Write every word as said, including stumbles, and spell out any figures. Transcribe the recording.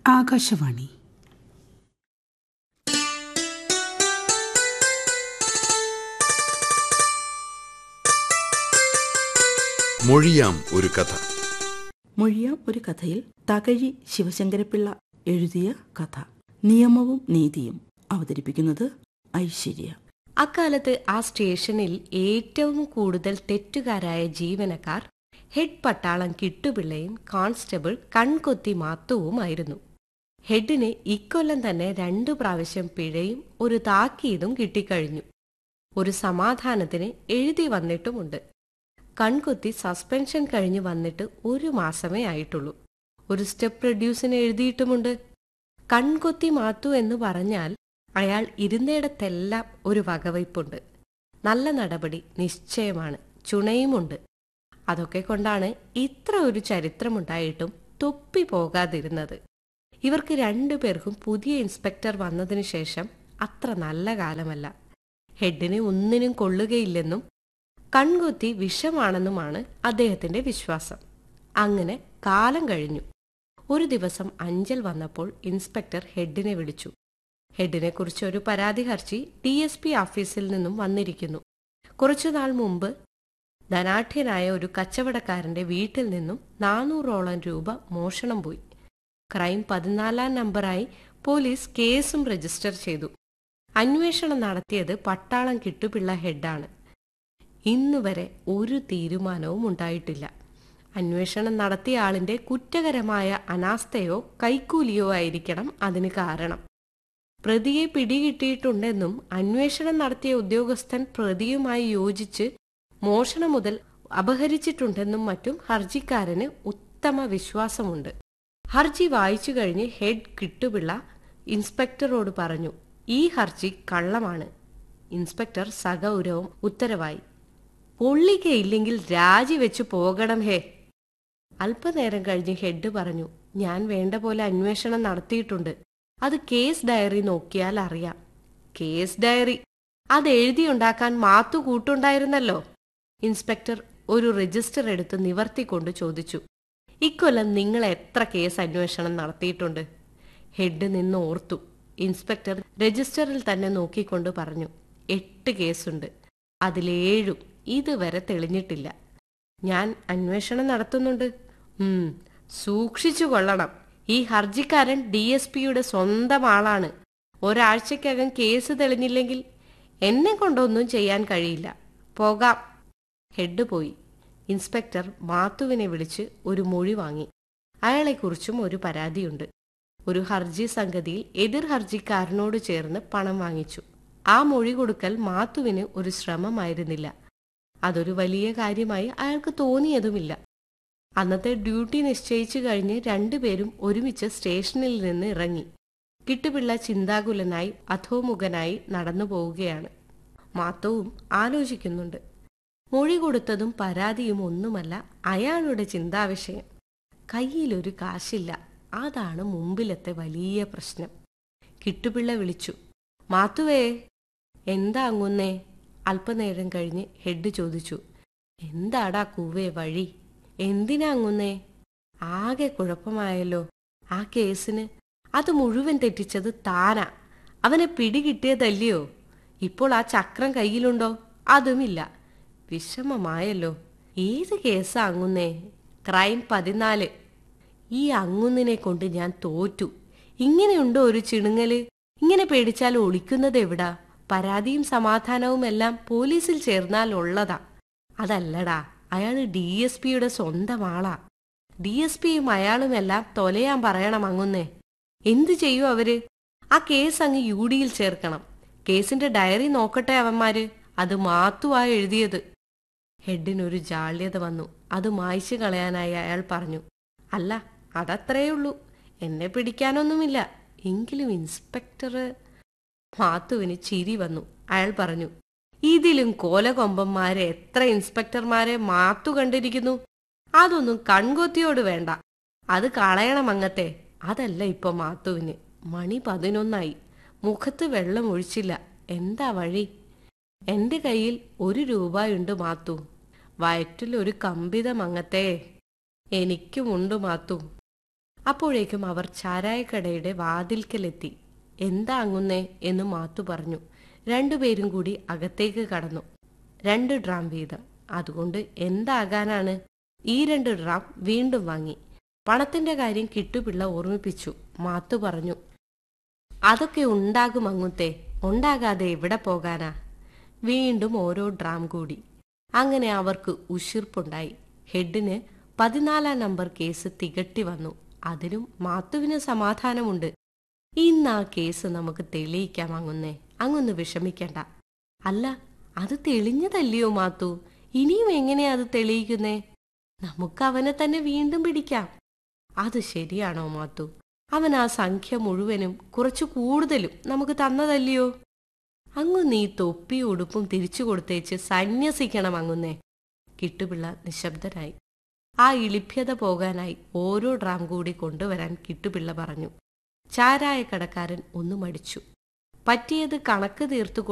ആകാശവാണി. മൊഴിയാം ഒരു കഥ. മൊഴിയാം ഒരു കഥയിൽ തകഴി ശിവശങ്കരപ്പിള്ള എഴുതിയ കഥ നിയമവും നീതിയും. അവതരിപ്പിക്കുന്നത് ഐശ്വര്യ. അക്കാലത്ത് ആ സ്റ്റേഷനിൽ ഏറ്റവും കൂടുതൽ തെറ്റുകാരായ ജീവനക്കാർ ഹെഡ് പട്ടാളം കിട്ടുപിള്ളയും കോൺസ്റ്റബിൾ കൺകൊത്തി മാത്തുവുമായിരുന്നു. ഹെഡിന് ഇക്കൊല്ലം തന്നെ രണ്ടു പ്രാവശ്യം പിഴയും ഒരു താക്കീതും കിട്ടിക്കഴിഞ്ഞു. ഒരു സമാധാനത്തിന് എഴുതി വന്നിട്ടുമുണ്ട്. കൺകൊത്തി സസ്പെൻഷൻ കഴിഞ്ഞ് വന്നിട്ട് ഒരു മാസമേ ആയിട്ടുള്ളൂ. ഒരു സ്റ്റെപ്പ് റെഡ്യൂസിന് എഴുതിയിട്ടുമുണ്ട്. കൺകൊത്തി മാത്തു എന്ന് പറഞ്ഞാൽ അയാൾ ഇരുന്നിടത്തെല്ലാം ഒരു വകവയ്പുണ്ട്. നല്ല നടപടി നിശ്ചയമാണ്, ചുണയുമുണ്ട്. അതൊക്കെ കൊണ്ടാണ് ഇത്ര ഒരു ചരിത്രമുണ്ടായിട്ടും തൊപ്പി പോകാതിരുന്നത്. ഇവർക്ക് രണ്ടുപേർക്കും പുതിയ ഇൻസ്പെക്ടർ വന്നതിനു ശേഷം അത്ര നല്ല കാലമല്ല. ഹെഡിന് ഒന്നിനും കൊള്ളുകയില്ലെന്നും കൺകൊത്തി വിഷമാണെന്നുമാണ് അദ്ദേഹത്തിന്റെ വിശ്വാസം. അങ്ങനെ കാലം കഴിഞ്ഞു. ഒരു ദിവസം അഞ്ചൽ വന്നപ്പോൾ ഇൻസ്പെക്ടർ ഹെഡിനെ വിളിച്ചു. ഹെഡിനെ കുറിച്ച് ഒരു പരാതി ഹർജി ഡി എസ് പി ഓഫീസിൽ നിന്നും വന്നിരിക്കുന്നു. കുറച്ചുനാൾ മുമ്പ് ധനാഢ്യനായ ഒരു കച്ചവടക്കാരന്റെ വീട്ടിൽ നിന്നും നാനൂറോളം രൂപ മോഷണം പോയി. ക്രൈം പതിനാലാം നമ്പറായി പോലീസ് കേസും രജിസ്റ്റർ ചെയ്തു. അന്വേഷണം നടത്തിയത് പട്ടാളം കിട്ടുപിള്ള ഹെഡാണ്. ഇന്നുവരെ ഒരു തീരുമാനവും ഉണ്ടായിട്ടില്ല. അന്വേഷണം നടത്തിയ ആളിന്റെ കുറ്റകരമായ അനാസ്ഥയോ കൈക്കൂലിയോ ആയിരിക്കണം അതിന് കാരണം. പ്രതിയെ പിടികിട്ടിയിട്ടുണ്ടെന്നും അന്വേഷണം നടത്തിയ ഉദ്യോഗസ്ഥൻ പ്രതിയുമായി യോജിച്ച് മോഷണം മുതൽ അപഹരിച്ചിട്ടുണ്ടെന്നും മറ്റും ഹർജിക്കാരന് ഉത്തമ വിശ്വാസമുണ്ട്. ഹർജി വായിച്ചു കഴിഞ്ഞ് ഹെഡ് കിട്ടുപിള്ള ഇൻസ്പെക്ടറോട് പറഞ്ഞു, ഈ ഹർജി കള്ളമാണ്. ഇൻസ്പെക്ടർ സഗൗരവം ഉത്തരവായി, പൊള്ളിക്കയില്ലെങ്കിൽ രാജിവെച്ചു പോകണം ഹേ. അല്പനേരം കഴിഞ്ഞ് ഹെഡ് പറഞ്ഞു, ഞാൻ വേണ്ട പോലെ അന്വേഷണം നടത്തിയിട്ടുണ്ട്. അത് കേസ് ഡയറി നോക്കിയാൽ അറിയാം. കേസ് ഡയറി അത് എഴുതിയുണ്ടാക്കാൻ മാത്തു കൂട്ടുണ്ടായിരുന്നല്ലോ. ഇൻസ്പെക്ടർ ഒരു രജിസ്റ്റർ എടുത്ത് നിവർത്തിക്കൊണ്ട് ചോദിച്ചു, ഇക്കൊല്ലം നിങ്ങൾ എത്ര കേസ് അന്വേഷണം നടത്തിയിട്ടുണ്ട്? ഹെഡ് നിന്ന് ഓർത്തു. ഇൻസ്പെക്ടർ രജിസ്റ്ററിൽ തന്നെ നോക്കിക്കൊണ്ട് പറഞ്ഞു, എട്ട് കേസുണ്ട്. അതിലേഴും ഇതുവരെ തെളിഞ്ഞിട്ടില്ല. ഞാൻ അന്വേഷണം നടത്തുന്നുണ്ട്. ഉം സൂക്ഷിച്ചു കൊള്ളണം. ഈ ഹർജിക്കാരൻ ഡി എസ് പിയുടെ സ്വന്തം ആളാണ്. ഒരാഴ്ചക്കകം കേസ് തെളിഞ്ഞില്ലെങ്കിൽ എന്നെ കൊണ്ടൊന്നും ചെയ്യാൻ കഴിയില്ല. പോകാം. ഹെഡ് പോയി. ഇൻസ്പെക്ടർ മാത്തുവിനെ വിളിച്ച് ഒരു മൊഴി വാങ്ങി. അയാളെക്കുറിച്ചും ഒരു പരാതിയുണ്ട്. ഒരു ഹർജി സംഗതിയിൽ എതിർ ഹർജിക്കാരനോട് ചേർന്ന് പണം വാങ്ങിച്ചു. ആ മൊഴി കൊടുക്കൽ മാത്തുവിന് ഒരു ശ്രമമായിരുന്നില്ല. അതൊരു വലിയ കാര്യമായി അയാൾക്ക് തോന്നിയതുമില്ല. അന്നത്തെ ഡ്യൂട്ടി നിശ്ചയിച്ചു കഴിഞ്ഞ് രണ്ടുപേരും ഒരുമിച്ച് സ്റ്റേഷനിൽ നിന്ന് ഇറങ്ങി. കിട്ടുപിള്ള ചിന്താകുലനായി അധോമുഖനായി നടന്നു പോവുകയാണ്. മാത്തവും ആലോചിക്കുന്നുണ്ട്. മൊഴി കൊടുത്തതും പരാതിയും ഒന്നുമല്ല അയാളുടെ ചിന്താവിഷയം. കയ്യിലൊരു കാശില്ല. അതാണ് മുമ്പിലത്തെ വലിയ പ്രശ്നം. കിട്ടുപിള്ള വിളിച്ചു, മാത്തുവേ. എന്താ അങ്ങുന്നേ? അല്പനേരം കഴിഞ്ഞ് ഹെഡ് ചോദിച്ചു, എന്താടാ കൂവേ വഴി? എന്തിനാ അങ്ങുന്നേ? ആകെ കുഴപ്പമായല്ലോ. ആ കേസിന് അത് മുഴുവൻ തെറ്റിച്ചത് താനാ. അവനെ പിടികിട്ടിയതല്ലയോ? ഇപ്പോൾ ആ ചക്രം കയ്യിലുണ്ടോ? അതുമില്ല. വിഷമമായല്ലോ. ഏത് കേസാ അങ്ങുന്നേ? ക്രൈം പതിനാല്. ഈ അങ്ങുന്നിനെ കൊണ്ട് ഞാൻ തോറ്റു. ഇങ്ങനെയുണ്ടോ ഒരു ചിണുങ്ങല്? ഇങ്ങനെ പേടിച്ചാൽ ഒളിക്കുന്നത് എവിടാ? പരാതിയും സമാധാനവും എല്ലാം പോലീസിൽ ചേർന്നാൽ ഉള്ളതാ. അതല്ലടാ, അയാള് ഡി എസ് പിയുടെ സ്വന്തം ആളാ. ഡി എസ് പിയും അയാളുമെല്ലാം തൊലയാൻ പറയണം അങ്ങുന്നേ. എന്തു ചെയ്യൂ അവര്? ആ കേസ് അങ്ങ് യു ഡിയിൽ ചേർക്കണം. കേസിന്റെ ഡയറി നോക്കട്ടെ അവന്മാര്. അത് മാത്തുവാ എഴുതിയത്. ഹെഡിനൊരു ജാള്യത വന്നു. അത് മായ്ച്ചു കളയാനായി അയാൾ പറഞ്ഞു, അല്ല അതത്രയുള്ളൂ. എന്നെ പിടിക്കാനൊന്നുമില്ല. എങ്കിലും ഇൻസ്പെക്ടർ. മാത്തുവിന് ചിരി വന്നു. അയാൾ പറഞ്ഞു, ഇതിലും കോലകൊമ്പന്മാരെ എത്ര ഇൻസ്പെക്ടർമാരെ മാത്തു കണ്ടിരിക്കുന്നു. അതൊന്നും കൺകൊത്തിയോട് വേണ്ട. അത് കളയണം അങ്ങത്തെ. അതല്ല ഇപ്പൊ മാത്തുവിന്. മണി പതിനൊന്നായി. മുഖത്ത് വെള്ളം ഒഴിച്ചില്ല. എന്താ വഴി? എന്റെ കയ്യിൽ ഒരു രൂപയുണ്ട് മാത്തു. വയറ്റിൽ ഒരു കമ്പിതം അങ്ങത്തെ. എനിക്കുമുണ്ട് മാത്തു. അപ്പോഴേക്കും അവർ ചാരായക്കടയുടെ വാതിൽക്കലെത്തി. എന്താ അങ്ങുന്നേ എന്ന് മാത്തു പറഞ്ഞു. രണ്ടുപേരും കൂടി അകത്തേക്ക് കടന്നു. രണ്ട് ഡ്രാം വീതം. അതുകൊണ്ട് എന്താകാനാണ്? ഈ രണ്ട് ഡ്രാം വീണ്ടും വാങ്ങി. പണത്തിന്റെ കാര്യം കിട്ടുപിള്ള ഓർമ്മിപ്പിച്ചു. മാത്തു പറഞ്ഞു, അതൊക്കെ ഉണ്ടാകും അങ്ങുത്തെ, ഉണ്ടാകാതെ എവിടെ പോകാനാ? വീണ്ടും ഓരോ ഡ്രാം കൂടി. അങ്ങനെ അവർക്ക് ഉശിർപ്പുണ്ടായി. ഹെഡിന് പതിനാലാം നമ്പർ കേസ് തികട്ടി വന്നു. അതിനും മാത്തുവിന് സമാധാനമുണ്ട്. ഇന്ന് ആ കേസ് നമുക്ക് തെളിയിക്കാം അങ്ങുന്നേ, അങ്ങൊന്ന് വിഷമിക്കണ്ട. അല്ല, അത് തെളിഞ്ഞതല്ലയോ മാത്തു? ഇനിയും എങ്ങനെയാ അത് തെളിയിക്കുന്നേ? നമുക്ക് അവനെ തന്നെ വീണ്ടും പിടിക്കാം. അത് ശരിയാണോ മാത്തു? അവൻ ആ സംഖ്യ മുഴുവനും കുറച്ചു കൂടുതലും നമുക്ക് തന്നതല്ലയോ? അങ്ങു നീ തൊപ്പി ഉടുപ്പും തിരിച്ചു കൊടുത്തേച്ച് സന്യസിക്കണം അങ്ങുന്നേ. കിട്ടുപിള്ള നിശബ്ദനായി. ആ ഇളിഭ്യത പോകാനായി ഓരോ ഡ്രാം കൂടി കൊണ്ടുവരാൻ കിട്ടുപിള്ള പറഞ്ഞു. ചാരായക്കടക്കാരൻ ഒന്നു മടിച്ചു. പറ്റിയത് കണക്ക് തീർത്തു